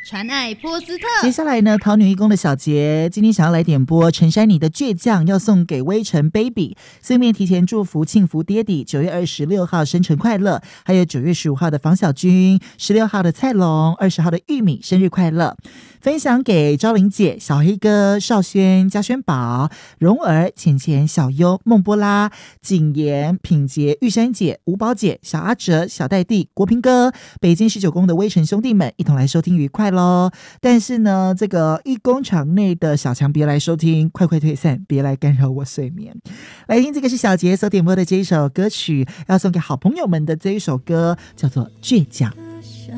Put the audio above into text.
传爱波斯特。 接下来呢，桃女义工的小杰今天想要来点播陈珊妮的倔强，要送给微尘 baby， 顺便提前祝福庆福爹地9月26号生辰快乐，还有9月15号的房小军，16号的蔡龙，20号的玉米生日快乐。分享给昭玲姐、小黑哥、少轩、嘉轩宝、蓉儿、浅浅、小优、孟波拉、景言、品杰、玉山姐、吴宝姐、小阿哲、小戴弟、国平哥、北京19宫的微尘兄弟们一同来收听愉快咯。但是呢，这个义工场内的小强别来收听，快快退散，别来干扰我睡眠。来听这个是小杰所点播的这一首歌曲，要送给好朋友们的这一首歌叫做《倔强》。